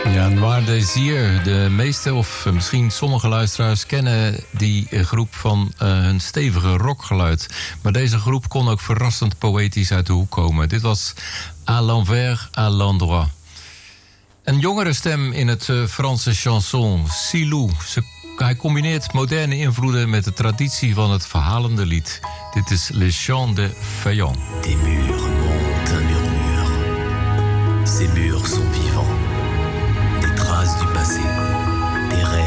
Ja, Noir Désir. De meeste of misschien sommige luisteraars kennen die groep van hun stevige rockgeluid. Maar deze groep kon ook verrassend poëtisch uit de hoek komen. Dit was À l'envers, à l'endroit. Een jongere stem in het Franse chanson, Silou. Hij combineert moderne invloeden met de traditie van het verhalende lied. Dit is Le Chant de Feuillants. Des murs montent un murmure. Ces murs sont vivants. Des traces du passé. Des rêves.